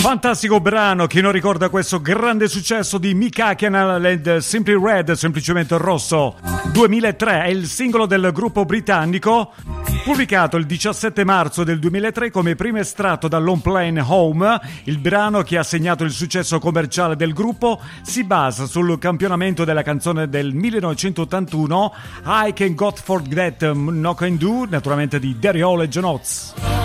Fantastico brano, chi non ricorda questo grande successo di Mika Hakkinen and Simply Red, semplicemente rosso. 2003 è il singolo del gruppo britannico, pubblicato il 17 marzo del 2003 come primo estratto dall'Home Plane Home. Il brano, che ha segnato il successo commerciale del gruppo, si basa sul campionamento della canzone del 1981 I Can Got Forget No Can Do, naturalmente di Derry Hall e John Oates.